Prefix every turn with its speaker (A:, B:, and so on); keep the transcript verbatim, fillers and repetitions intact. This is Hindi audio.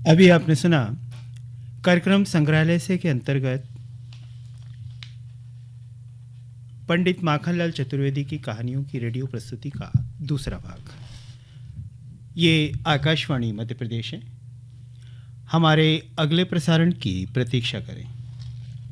A: अभी आपने सुना कार्यक्रम संग्रहालय से के अंतर्गत पंडित माखनलाल चतुर्वेदी की कहानियों की रेडियो प्रस्तुति का दूसरा भाग। ये आकाशवाणी मध्य प्रदेश है। हमारे अगले प्रसारण की प्रतीक्षा करें।